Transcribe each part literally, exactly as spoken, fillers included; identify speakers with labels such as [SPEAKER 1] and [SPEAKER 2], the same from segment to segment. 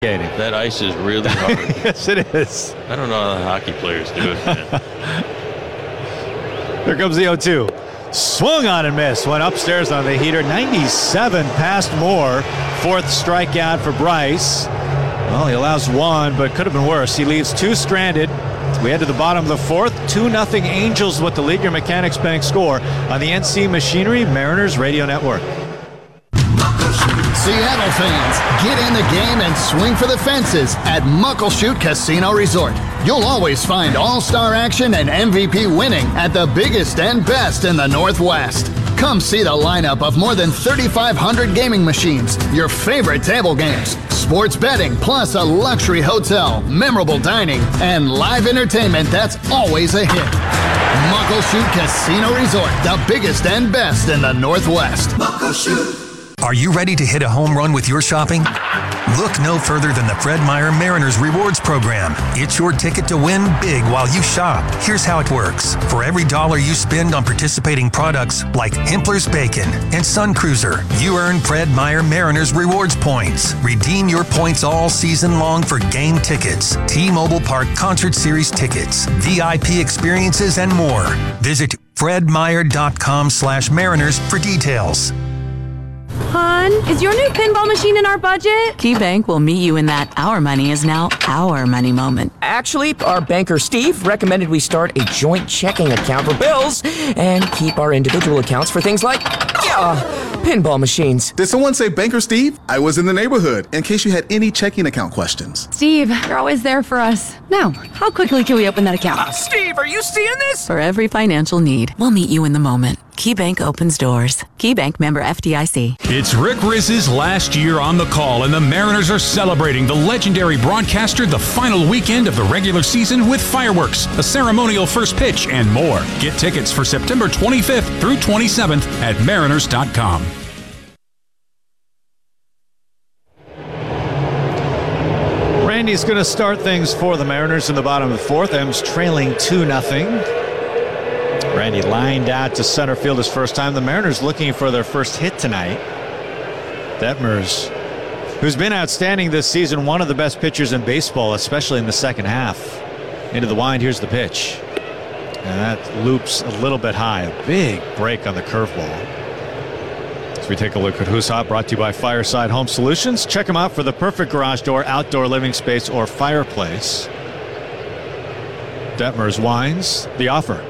[SPEAKER 1] That ice is really hard.
[SPEAKER 2] Yes, it is.
[SPEAKER 1] I don't know how hockey players do it, man.
[SPEAKER 2] Here comes the oh two. Swung on and missed. Went upstairs on the heater. ninety-seven past Moore. Fourth strikeout for Bryce. Well, he allows one, but could have been worse. He leaves two stranded. We head to the bottom of the fourth. two nothing Angels with the lead. Your Mechanics Bank score on the N C Machinery Mariners Radio Network.
[SPEAKER 3] Seattle fans, get in the game and swing for the fences at Muckleshoot Casino Resort. You'll always find all-star action and M V P winning at the biggest and best in the Northwest. Come see the lineup of more than thirty-five hundred gaming machines, your favorite table games, sports betting, plus a luxury hotel, memorable dining, and live entertainment that's always a hit. Muckleshoot Casino Resort, the biggest and best in the Northwest. Muckleshoot.
[SPEAKER 4] Are you ready to hit a home run with your shopping? Look no further than the Fred Meyer Mariners Rewards Program. It's your ticket to win big while you shop. Here's how it works. For every dollar you spend on participating products like Himpler's Bacon and Sun Cruiser, you earn Fred Meyer Mariners Rewards points. Redeem your points all season long for game tickets, T-Mobile Park Concert Series tickets, V I P experiences, and more. Visit fredmeyer.com slash mariners for details.
[SPEAKER 5] Hon, is your new pinball machine in our budget?
[SPEAKER 6] KeyBank will meet you in that our money is now our money moment.
[SPEAKER 7] Actually, our banker Steve recommended we start a joint checking account for bills and keep our individual accounts for things like, yeah, pinball machines.
[SPEAKER 8] Did someone say Banker Steve? I was in the neighborhood, in case you had any checking account questions.
[SPEAKER 5] Steve, you're always there for us. Now, how quickly can we open that account?
[SPEAKER 7] Uh, Steve, are you seeing this?
[SPEAKER 6] For every financial need, we'll meet you in the moment. KeyBank opens doors. KeyBank member F D I C.
[SPEAKER 9] It's Rick Rizz's last year on the call, and the Mariners are celebrating the legendary broadcaster the final weekend of the regular season with fireworks, a ceremonial first pitch, and more. Get tickets for September twenty-fifth through twenty-seventh at mariners dot com.
[SPEAKER 2] Randy's going to start things for the Mariners in the bottom of the fourth. M's trailing two nothing. Randy lined out to center field his first time. The Mariners looking for their first hit tonight. Detmers, who's been outstanding this season, one of the best pitchers in baseball, especially in the second half. Into the wind, here's the pitch. And that loops a little bit high. A big break on the curveball. As we take a look at Who's Hot, brought to you by Fireside Home Solutions. Check them out for the perfect garage door, outdoor living space, or fireplace. Detmers winds the offer.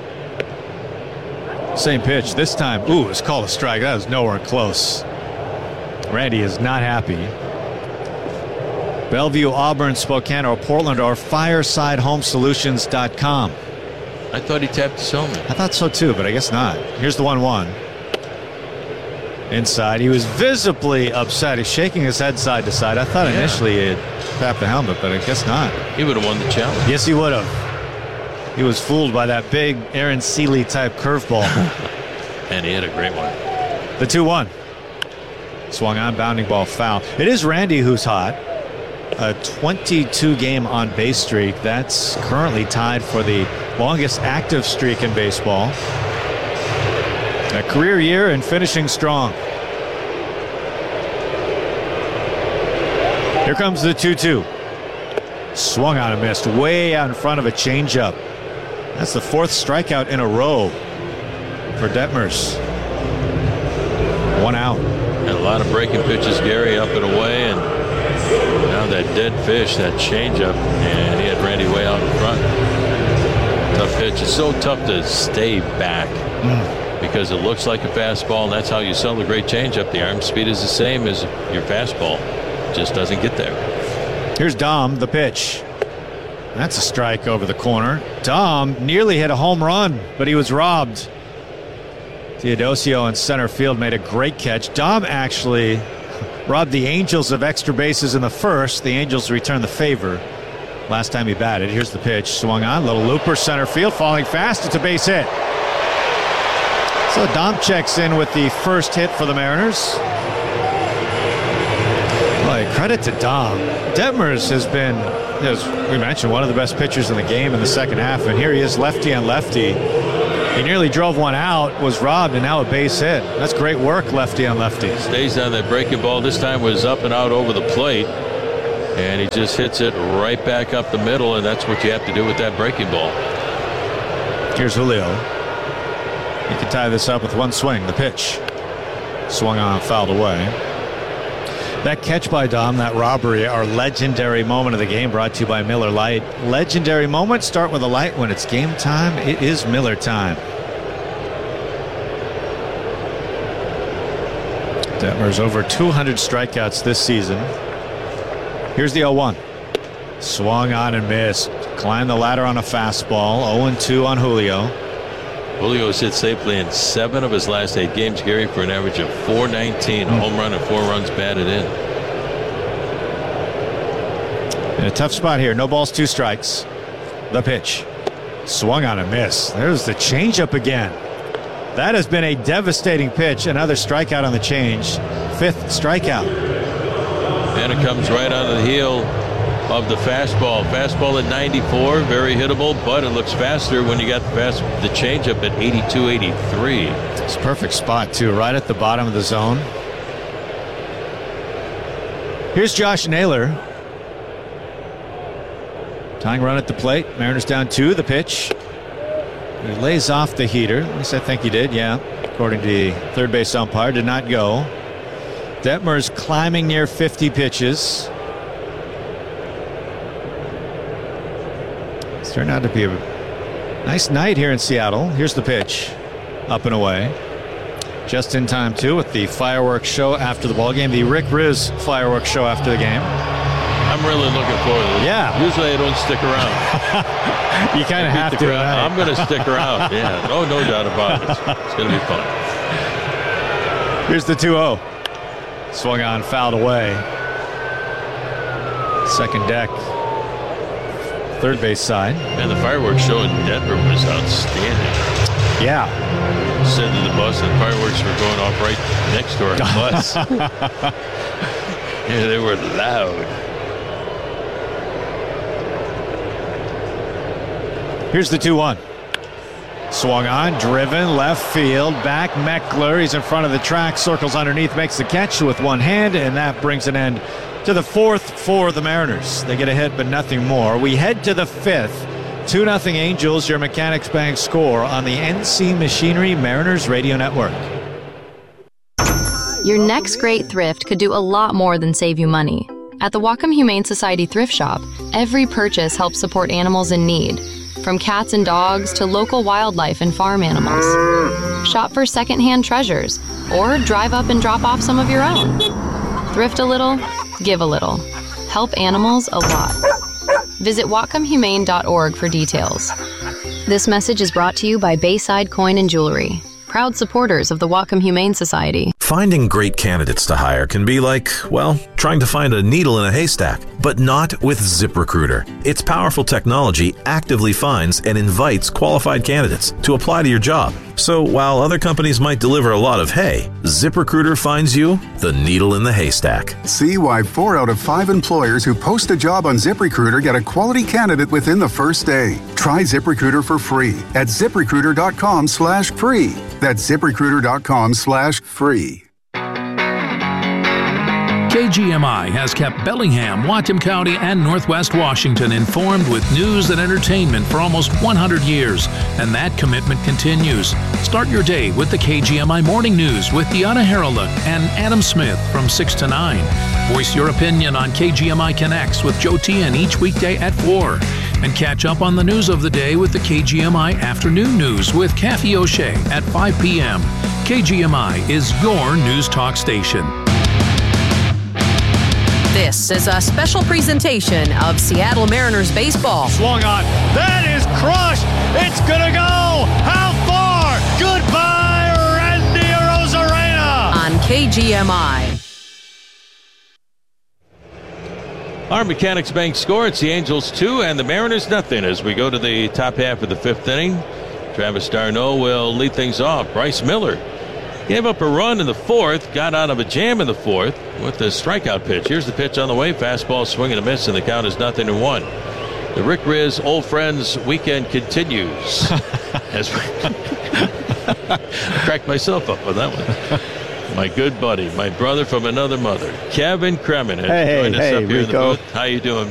[SPEAKER 2] Same pitch this time. Ooh, it's called a strike. That was nowhere close. Randy is not happy. Bellevue, Auburn, Spokane, or Portland, or fireside home solutions dot com.
[SPEAKER 1] I thought he tapped his helmet.
[SPEAKER 2] I thought so too, but I guess not. Here's the one one. Inside. He was visibly upset. He's shaking his head side to side. I thought yeah. initially he had tapped the helmet, but I guess not.
[SPEAKER 1] He would have won the challenge.
[SPEAKER 2] Yes, he would have. He was fooled by that big Aaron Seeley type curveball.
[SPEAKER 1] And he had a great one.
[SPEAKER 2] The two one. Swung on, bounding ball foul. It is Randy who's hot. A twenty-two game on base streak. That's currently tied for the longest active streak in baseball. A career year and finishing strong. Here comes the two two. Swung on and missed way out in front of a changeup. That's the fourth strikeout in a row for Detmers. One out.
[SPEAKER 1] And a lot of breaking pitches, Gary, up and away, and now that dead fish, that changeup, and he had Randy way out in front. Tough pitch. It's so tough to stay back mm. because it looks like a fastball, and that's how you sell the great changeup. The arm speed is the same as your fastball. It just doesn't get there.
[SPEAKER 2] Here's Dom, the pitch. That's a strike over the corner. Dom nearly hit a home run, but he was robbed. Teodosio in center field made a great catch. Dom actually robbed the Angels of extra bases in the first. The Angels returned the favor last time he batted. Here's the pitch. Swung on. Little looper center field. Falling fast. It's a base hit. So Dom checks in with the first hit for the Mariners. Boy, credit to Dom. Detmers has been, as we mentioned, one of the best pitchers in the game in the second half. And here he is, lefty on lefty. He nearly drove one out, was robbed, and now a base hit. That's great work, lefty on lefty.
[SPEAKER 1] Stays on that breaking ball. This time was up and out over the plate. And he just hits it right back up the middle, and that's what you have to do with that breaking ball.
[SPEAKER 2] Here's Julio. He can tie this up with one swing. The pitch. Swung on, fouled away. That catch by Dom, that robbery, our legendary moment of the game, brought to you by Miller Lite. Legendary moments start with a light. When it's game time, it is Miller time. Detmer's over two hundred strikeouts this season. Here's the oh one. Swung on and missed. Climbed the ladder on a fastball. oh and two on Julio.
[SPEAKER 1] Julio's hit safely in seven of his last eight games, Gary, for an average of four nineteen, a home run and four runs batted in.
[SPEAKER 2] In a tough spot here. No balls, two strikes. The pitch. Swung on and missed. There's the changeup again. That has been a devastating pitch. Another strikeout on the change. Fifth strikeout.
[SPEAKER 1] And it comes right on the heel of the fastball. Fastball at ninety-four, very hittable, but it looks faster when you got the, fast, the changeup at eighty-two eighty-three.
[SPEAKER 2] It's a perfect spot, too, right at the bottom of the zone. Here's Josh Naylor. Tying run at the plate. Mariners down two. The pitch. He lays off the heater. At least I think he did, yeah. According to the third base umpire, did not go. Detmer's climbing near fifty pitches. It's turned out to be a nice night here in Seattle. Here's the pitch. Up and away. Just in time, too, with the fireworks show after the ball game. The Rick Riz fireworks show after the game.
[SPEAKER 1] I'm really looking forward to this.
[SPEAKER 2] Yeah.
[SPEAKER 1] Usually I don't stick around.
[SPEAKER 2] You kind of have to. Right?
[SPEAKER 1] I'm going to stick around. Yeah. Oh, no doubt about it. It's going to be fun.
[SPEAKER 2] Here's the two oh. Swung on, fouled away. Second deck. Third base side.
[SPEAKER 1] Man, the fireworks show in Denver was outstanding.
[SPEAKER 2] Yeah.
[SPEAKER 1] Sitting in the bus and fireworks were going off right next to our bus. Yeah, they were loud.
[SPEAKER 2] Here's the two one. Swung on, driven, left field, back. Meckler, he's in front of the track, circles underneath, makes the catch with one hand, and that brings an end to the fourth for the Mariners. They get a hit, but nothing more. We head to the fifth. two nothing Angels, your Mechanics Bank score on the N C Machinery Mariners Radio Network.
[SPEAKER 10] Your next great thrift could do a lot more than save you money. At the Whatcom Humane Society Thrift Shop, every purchase helps support animals in need, from cats and dogs to local wildlife and farm animals. Shop for secondhand treasures, or drive up and drop off some of your own. Thrift a little, give a little. Help animals a lot. Visit whatcom humane dot org for details. This message is brought to you by Bayside Coin and Jewelry, proud supporters of the Whatcom Humane Society.
[SPEAKER 11] Finding great candidates to hire can be like, well, trying to find a needle in a haystack, but not with ZipRecruiter. Its powerful technology actively finds and invites qualified candidates to apply to your job. So while other companies might deliver a lot of hay, ZipRecruiter finds you the needle in the haystack.
[SPEAKER 12] See why four out of five employers who post a job on ZipRecruiter get a quality candidate within the first day. Try ZipRecruiter for free at ZipRecruiter.com slash free. That's ZipRecruiter.com slash free.
[SPEAKER 13] K G M I has kept Bellingham, Whatcom County, and Northwest Washington informed with news and entertainment for almost one hundred years, and that commitment continues. Start your day with the K G M I Morning News with Deanna Haralick and Adam Smith from six to nine. Voice your opinion on K G M I Connects with Joe Tian each weekday at four. And catch up on the news of the day with the K G M I Afternoon News with Kathy O'Shea at five p.m. K G M I is your news talk station.
[SPEAKER 14] This is a special presentation of Seattle Mariners baseball.
[SPEAKER 2] Swung on. That is crushed. It's going to go. How far? Goodbye, Randy Arozarena.
[SPEAKER 14] On K G M I.
[SPEAKER 1] Our Mechanics Bank score, it's the Angels two and the Mariners nothing as we go to the top half of the fifth inning. Travis d'Arnaud will lead things off. Bryce Miller gave up a run in the fourth, got out of a jam in the fourth with the strikeout pitch. Here's the pitch on the way. Fastball, swing and a miss, and the count is nothing to one. The Rick Riz Old Friends weekend continues. As we cracked myself up on that one. my good buddy, my brother from another mother, Kevin Cremin, has
[SPEAKER 15] hey,
[SPEAKER 1] joined
[SPEAKER 15] hey,
[SPEAKER 1] us
[SPEAKER 15] hey,
[SPEAKER 1] up here
[SPEAKER 15] Rico.
[SPEAKER 1] in the booth. How you doing,